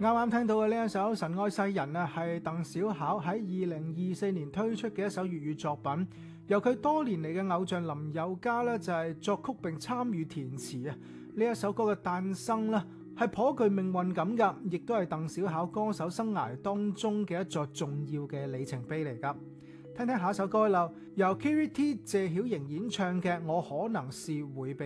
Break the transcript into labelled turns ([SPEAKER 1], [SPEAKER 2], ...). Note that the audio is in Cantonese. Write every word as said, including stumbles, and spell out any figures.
[SPEAKER 1] 啱啱聽到嘅呢一首《神愛世人》啊，係鄧小巧喺二零二四年推出嘅一首粵語作品，由佢多年嚟嘅偶像林宥嘉咧就係作曲並參與填詞啊。呢一首歌嘅誕生咧係頗具命運感噶，亦都係鄧小巧歌手生涯當中嘅一座重要嘅里程碑嚟噶。聽聽下一首歌啦，由 Kiri T 謝曉瑩演唱嘅《我可能是迴避》。